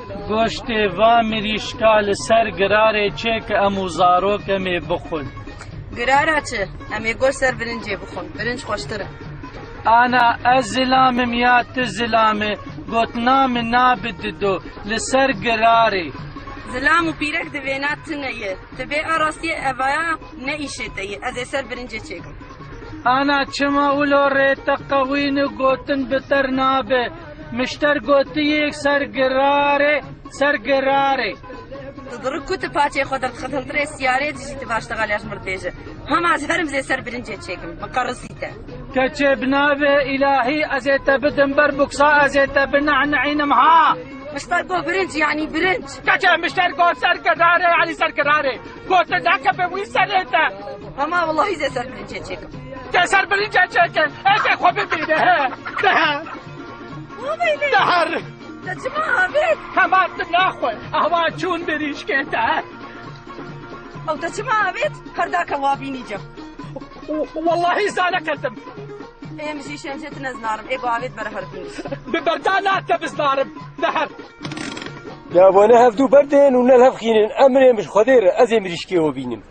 گۆشتێ وا مریشکا لەسەر گرارێ چێ کە ئەموو زارۆکەمێ بخۆن. گرارە چێ؟ ئەمێ گۆشت سەر برنجێ بخۆن، برنج خۆشترە. ئانا ئەس زلامم یا تو زلامێ گوتنامە نابددۆ لەسەر گرارێ. زلام و پیرەک دەوێنات تنەیە، دەبێ ئاڕاستیە ئەڤایە نەئیشێتەیە، ئەزێ سەر برنجێ چێکم. ئانا چما ولۆ ڕێتە قەوینە گوتن بتەر نابێ، مشتەر گوتیەک سەر گرارێ سەر گرارێ. دڕک کوتە پاچێ خۆ دەرخەتەنترێ سیارێ دژیتە باشتەغالیاش مردێژە. هەماز هەرم زێ سەر برنجێ چێکم، بەقەڕسیتە. کەچێ بنابێ ئیلاهی ئەزێتە بدم بەر بوکسا ئەزێتە بنەعنەعینم ها. مشتەر گۆ برنج یعنی برنج. کەچێ مشتەر گۆ سەر گرارێ علی سەر گرارێ. گۆتە داکە بە وی سەرێتە. هەما وەڵڵاهی زێ سەر برنجێ چێکم. تێ سەر برنجێ چێکن، ئێکێ خۆ ببینە هە. دەهەر. دەچما ئاوێت؟ هەماتم ناخۆی، ئەوا چوون بریشکێتە. ئەو دەچما ئاوێت؟ هەرداکە وابینی جەم. واللهی زانەکەتم. ئێمەژی شێنجێت نەزنارم، ئێ بۆ ئاوێت بەرە هەربین. ببەردا ناتە بزنارم، دەهەر. یا بۆنە هەفتوو بەردێن و نەل هەفخینن ئەمرێ مش خۆدێرە ئەزێ مریشکێوە بینم.